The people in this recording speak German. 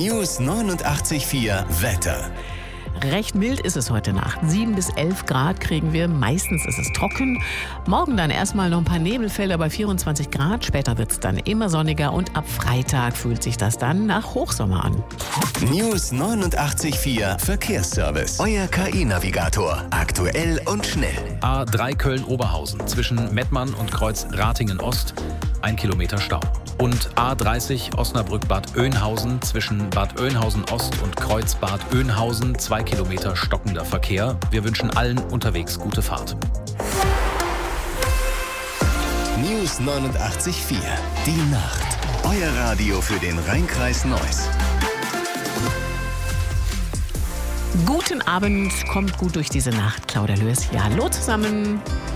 News 89.4 Wetter. Recht mild ist es heute Nacht. 7 bis 11 Grad kriegen wir. Meistens ist es trocken. Morgen dann erstmal noch ein paar Nebelfelder bei 24 Grad. Später wird es dann immer sonniger und ab Freitag fühlt sich das dann nach Hochsommer an. News 89.4 Verkehrsservice. Euer KI-Navigator. Aktuell und schnell. A3 Köln-Oberhausen zwischen Mettmann und Kreuz Ratingen-Ost 1 Kilometer Stau. Und A30 Osnabrück-Bad Oeynhausen zwischen Bad Oeynhausen-Ost und Kreuz Bad Oeynhausen 2 Kilometer stockender Verkehr. Wir wünschen allen unterwegs gute Fahrt. News 89.4 Die Nacht. Euer Radio für den Rheinkreis Neuss. Guten Abend, kommt gut durch diese Nacht. Claudia Löß, ja, hallo zusammen.